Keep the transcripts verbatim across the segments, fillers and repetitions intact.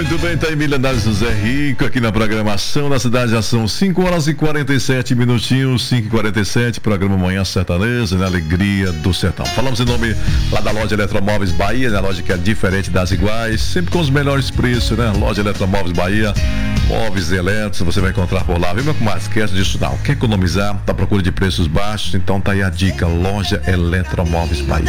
Muito bem, tá aí Milionários do Zé Rico aqui na programação da cidade. Já são cinco horas e quarenta e sete minutinhos, cinco e quarenta e sete, programa Manhã Sertaneja, na Alegria do Sertão. Falamos em nome lá da loja Eletromóveis Bahia, né? Loja que é diferente das iguais, sempre com os melhores preços, né? Loja Eletromóveis Bahia, móveis elétricos, você vai encontrar por lá. Viu, meu comadre? Esquece disso não. Quer economizar? Tá à procura de preços baixos? Então tá aí a dica, loja Eletromóveis Bahia,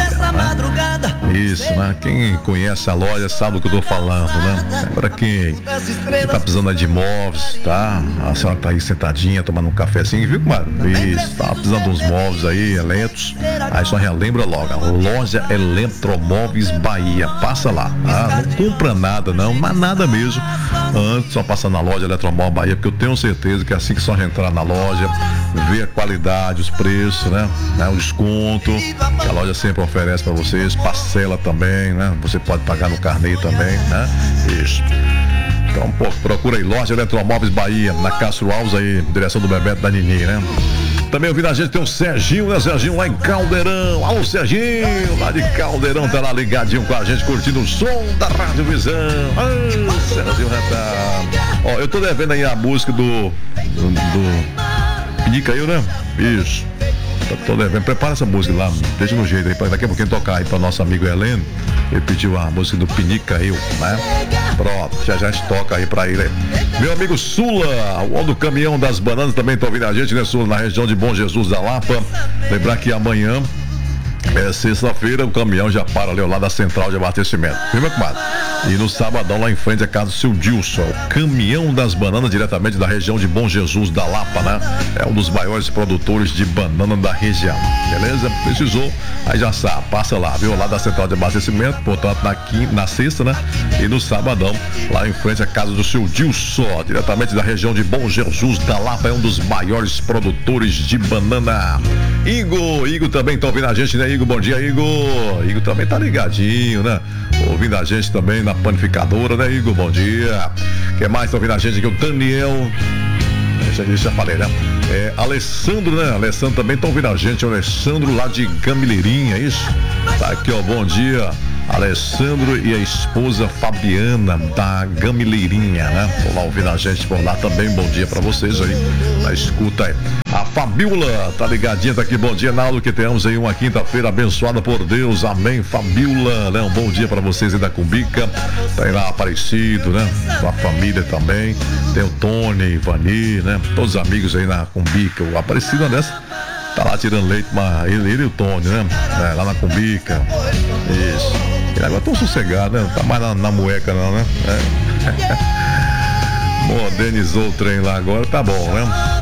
né? Isso, né? Quem conhece a loja sabe do que eu tô falando, né? Agora quem tá precisando de móveis, tá? A senhora tá aí sentadinha, tomando um cafezinho, viu, comadre? Isso, tá precisando de uns móveis aí, elétricos. Aí só relembra logo, a loja Eletromóveis Bahia. Passa lá, tá? Não compra nada não, mas nada mesmo. Antes, só passa na loja Eletromóveis Bahia, porque eu tenho certeza que assim que só entrar na loja, ver a qualidade, os preços, né? né? O desconto, que a loja sempre oferece para vocês, parcela também, né? Você pode pagar no carnê também, né? Isso. Então, pô, procura aí, loja Eletromóveis Bahia, na Castro Alves aí, direção do Bebeto da Nini, né? Também ouvindo a gente tem o Serginho, né, Serginho, lá em Caldeirão. Alô, Serginho, lá de Caldeirão, tá lá ligadinho com a gente, curtindo o som da Rádio Visão. Ah, Serginho já tá... Ó, eu tô devendo aí a música do... do, do... Pinica aí, né? Isso. Tô devendo, prepara essa música lá, deixa no jeito aí, pra daqui a pouquinho tocar aí pra nosso amigo Heleno. Ele pediu a música do Pinica eu, né? Pronto, já já a gente toca aí pra ele. Meu amigo Sula, o homem do caminhão das bananas também tá ouvindo a gente, né, Sula? Na região de Bom Jesus da Lapa. Lembrar que amanhã é sexta-feira, o caminhão já para ali ao lado da central de abastecimento. Viu, meu comadre? E no sabadão, lá em frente, a casa do seu Dilson, o caminhão das bananas, diretamente da região de Bom Jesus da Lapa, né? É um dos maiores produtores de banana da região. Beleza? Precisou? Aí já sabe, passa lá, viu? Lá da central de abastecimento, portanto, na, quinta, na sexta, né? E no sabadão, lá em frente, a casa do seu Dilson, diretamente da região de Bom Jesus da Lapa, é um dos maiores produtores de banana. Igor, Igor também tá ouvindo a gente, né, Igor? Bom dia, Igor. Igor também tá ligadinho, né? Ouvindo a gente também na panificadora, né, Igor? Bom dia. Quem mais tá ouvindo a gente aqui? O Daniel. Deixa eu já falei, né? É, Alessandro, né? Alessandro também tá ouvindo a gente. O Alessandro lá de Gamileirinha, é isso? Tá aqui, ó. Bom dia. Alessandro e a esposa Fabiana da Gamileirinha, né? Estão lá ouvindo a gente por lá também. Bom dia pra vocês aí. Na escuta aí. A Fabiola tá ligadinha, tá aqui. Bom dia, Naldo, que tenhamos aí uma quinta-feira abençoada por Deus. Amém, Fabiola, né? Um bom dia pra vocês aí da Cumbica. Tá aí lá Aparecido, né? Com a família também. Tem o Tony, Ivani, né? Todos os amigos aí na Cumbica. O Aparecido, né? Tá lá tirando leite, mas ele, ele e o Tony, né? É, lá na Cumbica. Isso. Ele agora tão sossegado, né? Não tá mais na, na mueca, não, né? É. Modernizou o trem lá agora, tá bom, né?